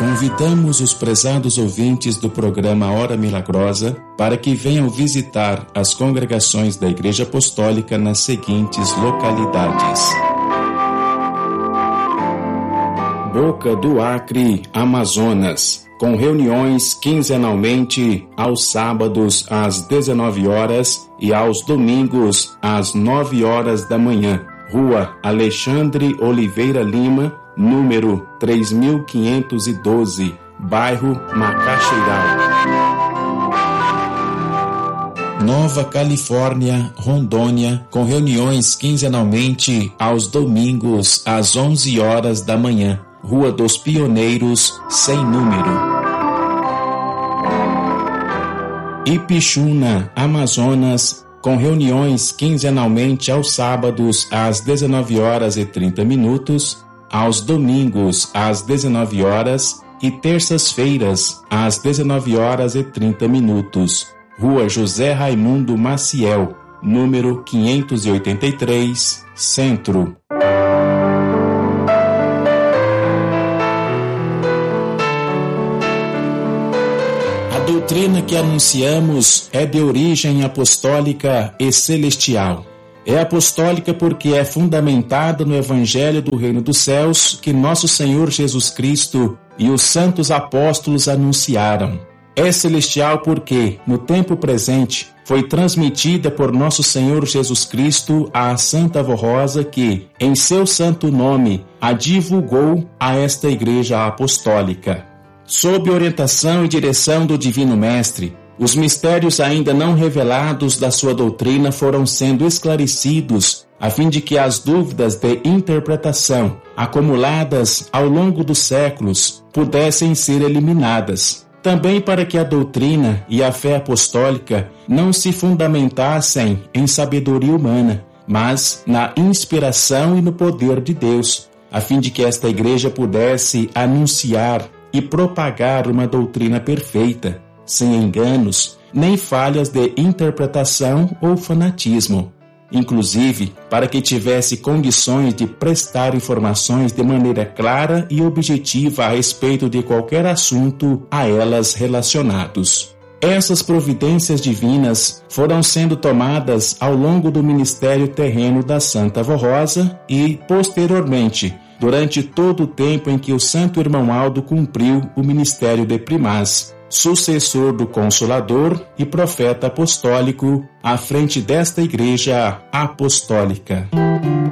Convidamos os prezados ouvintes do programa Hora Milagrosa para que venham visitar as congregações da Igreja Apostólica nas seguintes localidades: Boca do Acre, Amazonas, com reuniões quinzenalmente aos sábados às 19 horas e aos domingos às 9 horas da manhã. Rua Alexandre Oliveira Lima, número 3512, bairro Macaxeiral. Nova Califórnia, Rondônia, com reuniões quinzenalmente aos domingos às 11 horas da manhã. Rua dos Pioneiros, sem número. Ipixuna, Amazonas, com reuniões quinzenalmente aos sábados às 19 horas e 30 minutos, aos domingos às 19 horas e terças-feiras às 19 horas e 30 minutos. Rua José Raimundo Maciel, número 583, Centro. A doutrina que anunciamos é de origem apostólica e celestial. É apostólica porque é fundamentada no Evangelho do Reino dos Céus que nosso Senhor Jesus Cristo e os santos apóstolos anunciaram. É celestial porque, no tempo presente, foi transmitida por nosso Senhor Jesus Cristo à Santa Avó Rosa que, em seu santo nome, a divulgou a esta Igreja Apostólica. Sob orientação e direção do Divino Mestre, os mistérios ainda não revelados da sua doutrina foram sendo esclarecidos a fim de que as dúvidas de interpretação acumuladas ao longo dos séculos pudessem ser eliminadas. Também para que a doutrina e a fé apostólica não se fundamentassem em sabedoria humana, mas na inspiração e no poder de Deus, a fim de que esta igreja pudesse anunciar e propagar uma doutrina perfeita, sem enganos, nem falhas de interpretação ou fanatismo. Inclusive, para que tivesse condições de prestar informações de maneira clara e objetiva a respeito de qualquer assunto a elas relacionados. Essas providências divinas foram sendo tomadas ao longo do ministério terreno da Santa Avó Rosa e, posteriormente, durante todo o tempo em que o Santo Irmão Aldo cumpriu o ministério de primaz, sucessor do Consolador e profeta apostólico, à frente desta Igreja Apostólica.